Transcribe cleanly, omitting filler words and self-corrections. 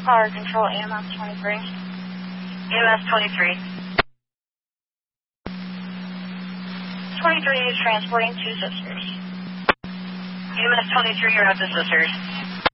Fire control, EMS 23. EMS 23. 23 is transporting 2 sisters. EMS 23, you're at the sisters.